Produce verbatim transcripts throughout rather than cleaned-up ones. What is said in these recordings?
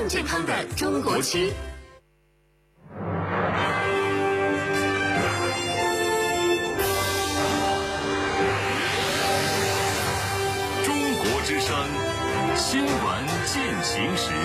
更健康的中国区。 中国之声新闻进行时。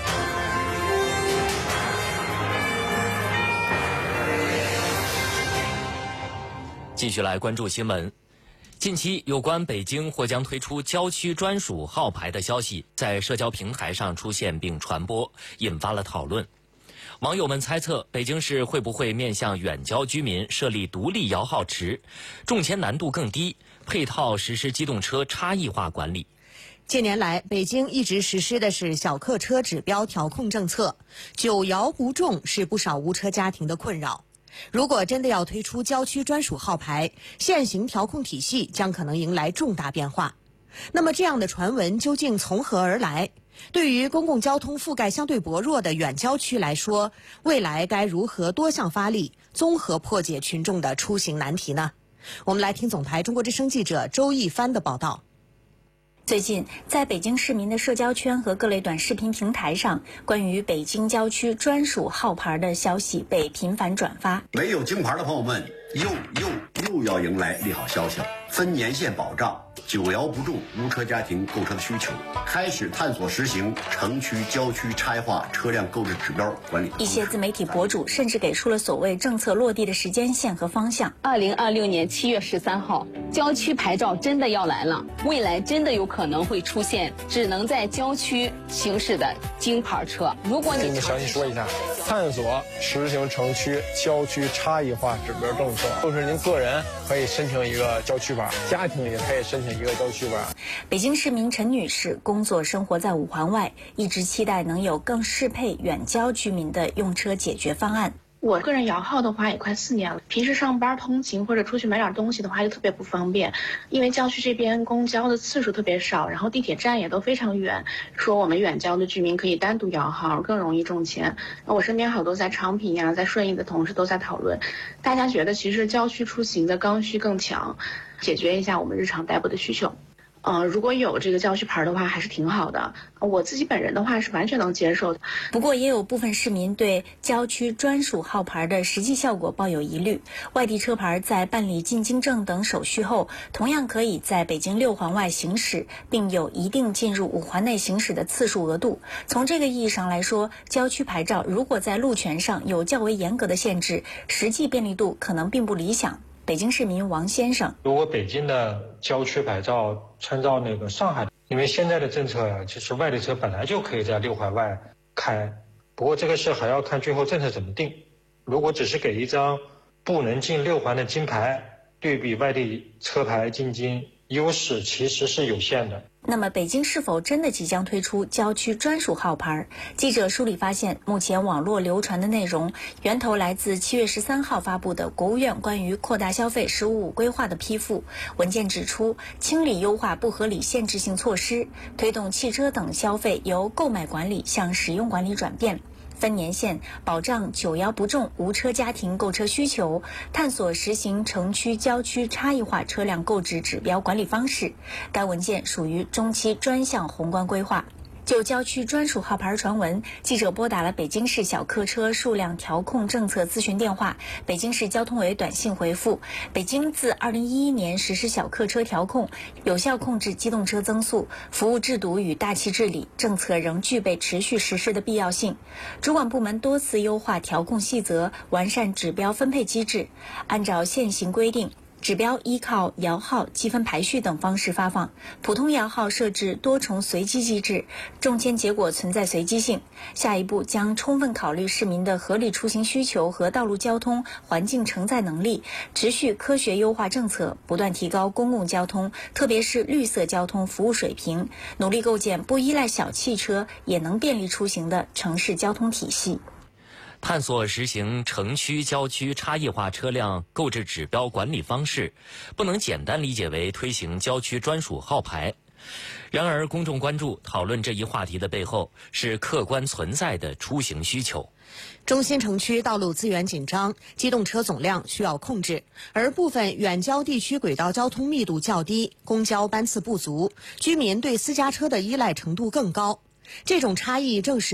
继续来关注新闻。近期有关北京或将推出郊区专属号牌的消息在社交平台上出现并传播，引发了讨论。网友们猜测北京市会不会面向远郊居民设立独立摇号池，中签难度更低，配套实施机动车差异化管理。 近年来，北京一直实施的是小客车指标调控政策，九摇不中是不少无车家庭的困扰。如果真的要推出郊区专属号牌，现行调控体系将可能迎来重大变化。那么这样的传闻究竟从何而来？对于公共交通覆盖相对薄弱的远郊区来说，未来该如何多项发力，综合破解群众的出行难题呢？我们来听总台中国之声记者周一帆的报道。 最近，在北京市民的社交圈和各类短视频平台上，关于北京郊区专属号牌的消息被频繁转发。 没有京牌的朋友们，又又又要迎来利好消息了！分年限保障，九摇不中无车家庭购车的需求，开始探索实行城区、郊区差异化车辆购置指标管理。 一些自媒体博主甚至给出了所谓政策落地的时间线和方向。 二零二六年七月十三号，郊区牌照真的要来了，未来真的有可能会出现只能在郊区行驶的京牌车。如果你给你们详细说一下，探索实行城区、郊区差异化指标政策，就是您个人可以申请一个郊区牌，家庭也可以申请一个郊区牌。 北京市民陈女士工作生活在五环外，一直期待能有更适配远郊居民的用车解决方案。 我个人摇号的话也快四年了，平时上班通勤或者出去买点东西的话就特别不方便，因为郊区这边公交的次数特别少，然后地铁站也都非常远，说我们远郊的居民可以单独摇号，更容易中签。那我身边好多在昌平呀、在顺义的同事都在讨论，大家觉得其实郊区出行的刚需更强，解决一下我们日常代步的需求。呃，如果有这个郊区牌的话，还是挺好的。我自己本人的话是完全能接受的。 不过，也有部分市民对郊区专属号牌的实际效果抱有疑虑。外地车牌在办理进京证等手续后，同样可以在北京六环外行驶，并有一定进入五环内行驶的次数额度。从这个意义上来说，郊区牌照如果在路权上有较为严格的限制，实际便利度可能并不理想。北京市民王先生， 如果北京的郊区牌照参照那个上海，因为现在的政策呀，其实外地车本来就可以在六环外开，不过这个事还要看最后政策怎么定。如果只是给一张不能进六环的金牌，对比外地车牌进京，优势其实是有限的。 那么北京是否真的即将推出郊区专属号牌？记者梳理发现，目前网络流传的内容源头来自七月十三号发布的国务院关于扩大消费“十五五”规划的批复。文件指出，清理优化不合理限制性措施，推动汽车等消费由购买管理向使用管理转变。分年限，保障九摇不中无车家庭购车需求，探索实行城区、郊区差异化车辆购置指标管理方式。该文件属于中期专项宏观规划。就郊区专属号牌传闻，记者拨打了北京市小客车数量调控政策咨询电话，北京市交通委短信回复：北京自二零一一年实施小客车调控，有效控制机动车增速，服务制度与大气治理，政策仍具备持续实施的必要性。主管部门多次优化调控细则，完善指标分配机制，按照现行规定，指标依靠摇号、积分排序等方式发放，普通摇号设置多重随机机制，中签结果存在随机性。下一步将充分考虑市民的合理出行需求和道路交通环境承载能力，持续科学优化政策，不断提高公共交通，特别是绿色交通服务水平，努力构建不依赖小汽车也能便利出行的城市交通体系。 探索实行城区、郊区差异化车辆购置指标管理方式，不能简单理解为推行郊区专属号牌。然而，公众关注讨论这一话题的背后，是客观存在的出行需求。 中心城区道路资源紧张，机动车总量需要控制，而部分远郊地区轨道交通密度较低，公交班次不足，居民对私家车的依赖程度更高。这种差异正是